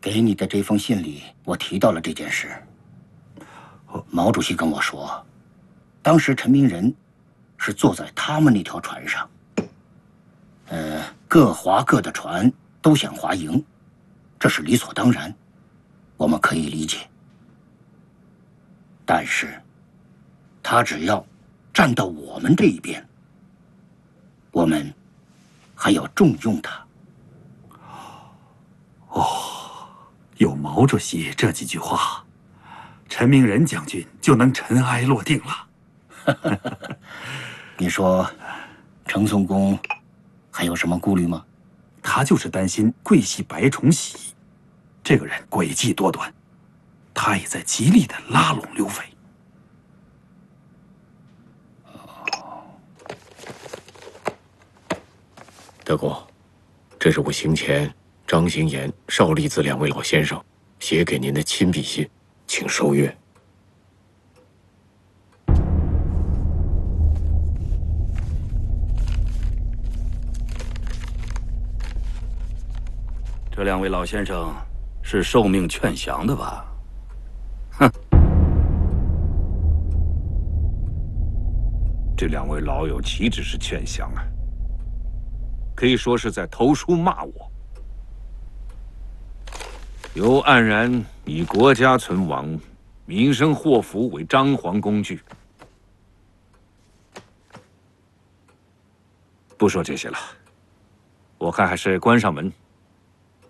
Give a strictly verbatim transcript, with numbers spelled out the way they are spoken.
给你的这封信里，我提到了这件事。毛主席跟我说，当时陈明仁是坐在他们那条船上，呃，各划各的船，都想划赢，这是理所当然，我们可以理解。但是，他只要站到我们这一边，我们还要重用他。 哦，有毛主席这几句话，陈明仁将军就能尘埃落定了。 你说，程宋公还有什么顾虑吗？ 他就是担心桂系白崇禧这个人诡计多端，他也在极力的拉拢刘匪。 德公，这是我行前张行言、邵力子两位老先生写给您的亲笔信，请收阅。 这两位老先生是受命劝降的吧？哼！ 这两位老友岂止是劝降啊，可以说是在投书骂我。尤黯然以国家存亡、民生祸福为张皇工具。不说这些了，我看还是关上门